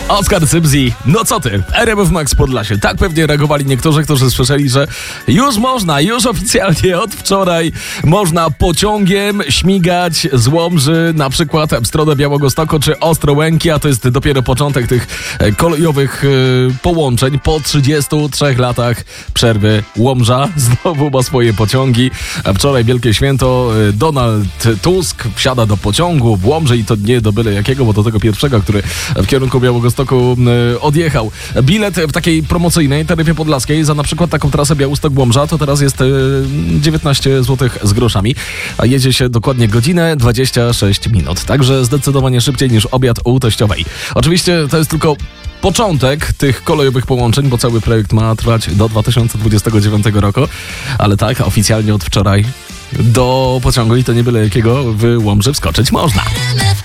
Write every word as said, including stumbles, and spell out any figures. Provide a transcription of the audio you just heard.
Oskar Cybzi, no co ty, R M F Max Podlasie. Tak pewnie reagowali niektórzy, którzy słyszeli, że już można, już oficjalnie od wczoraj można pociągiem śmigać z Łomży na przykład w stronę Białegostoku czy Ostrołęki, a to jest dopiero początek tych kolejowych y, połączeń. Po trzydziestu trzech latach przerwy Łomża znowu ma swoje pociągi. A wczoraj wielkie święto, y, Donald Tusk wsiada do pociągu w Łomży i to nie do byle jakiego, bo do tego pierwszego, który w kierunku Białegostoku y, odjechał. Bilet w takiej promocyjnej taryfie podlaskiej za na przykład taką trasę Białystok-Łomża to teraz jest y, dziewiętnaście złotych z groszami, a jedzie się dokładnie godzinę dwadzieścia sześć minut. Także zdecydowanie szybciej niż obiad u teściowej. Oczywiście to jest tylko początek tych kolejowych połączeń, bo cały projekt ma trwać do dwa tysiące dwudziestego dziewiątego roku, ale tak, oficjalnie od wczoraj do pociągu i to nie byle jakiego w Łomży wskoczyć można.